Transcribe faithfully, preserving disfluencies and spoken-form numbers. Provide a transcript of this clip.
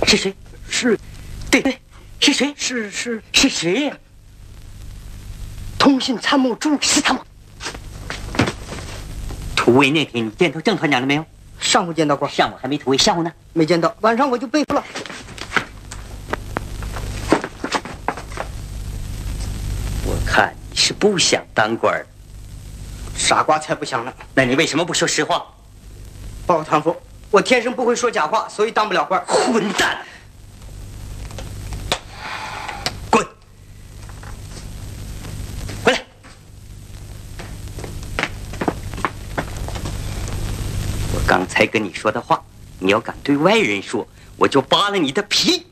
是谁？ 是， 对对，是谁？ 是是是谁呀？ 通信参谋朱是他吗？突围那天你见到郑团长了没有？ 上午见到过， 上午还没突围，下午呢？ 没见到，晚上我就背负了。 我看你是不想当官儿， 傻瓜才不想呢。 那你为什么不说实话？ 报堂夫，我天生不会说假话，所以当不了官。 混蛋！滚！回来！我刚才跟你说的话，你要敢对外人说，我就扒了你的皮。